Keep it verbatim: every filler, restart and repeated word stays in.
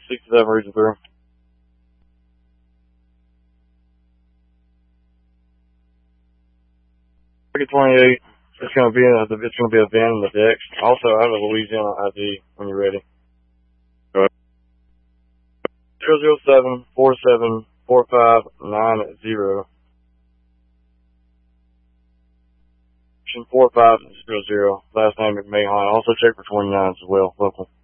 sixty-seven reads through. Ticket twenty-eight. It's gonna be in a, it's gonna be a van in the decks. Also, I have a Louisiana I D when you're ready. Go ahead. Zero zero seven four seven four five nine zero. Four five zero zero. Last name McMahon. Also check for twenty-nines as well. Local.